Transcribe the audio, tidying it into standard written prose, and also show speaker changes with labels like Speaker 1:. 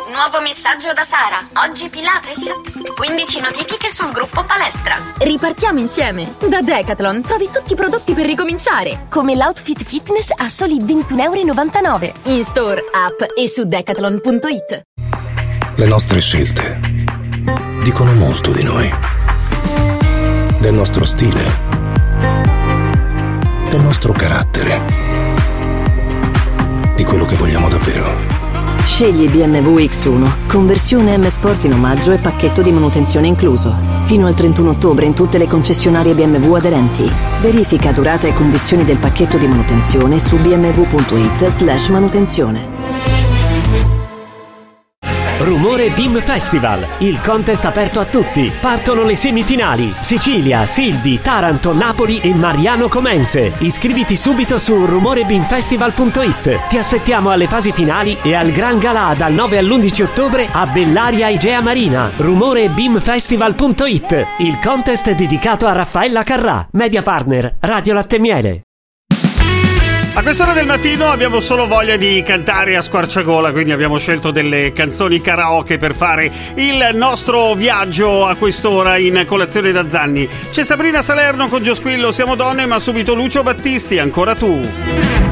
Speaker 1: Nuovo messaggio da Sara. Oggi Pilates. 15 notifiche sul gruppo palestra.
Speaker 2: Ripartiamo insieme. Da Decathlon trovi tutti i prodotti per ricominciare, come l'outfit fitness a soli €21,99. In store, app e su decathlon.it.
Speaker 3: Le nostre scelte dicono molto di noi. Del nostro stile. Del nostro carattere. Di quello che vogliamo davvero.
Speaker 4: Scegli BMW X1, conversione M Sport in omaggio e pacchetto di manutenzione incluso. Fino al 31 ottobre in tutte le concessionarie BMW aderenti. Verifica durata e condizioni del pacchetto di manutenzione su bmw.it/manutenzione.
Speaker 5: Rumore Beam Festival, il contest aperto a tutti. Partono le semifinali: Sicilia, Silvi, Taranto, Napoli e Mariano Comense. Iscriviti subito su rumorebeamfestival.it. Ti aspettiamo alle fasi finali e al Gran Galà dal 9 all'11 ottobre a Bellaria Igea Marina. Rumorebeamfestival.it. Il contest è dedicato a Raffaella Carrà, media partner Radio Latte Miele.
Speaker 6: A quest'ora del mattino abbiamo solo voglia di cantare a squarciagola, quindi abbiamo scelto delle canzoni karaoke per fare il nostro viaggio a quest'ora in Colazione da Zanni. C'è Sabrina Salerno con Giosquillo, Siamo donne, ma subito Lucio Battisti, Ancora tu.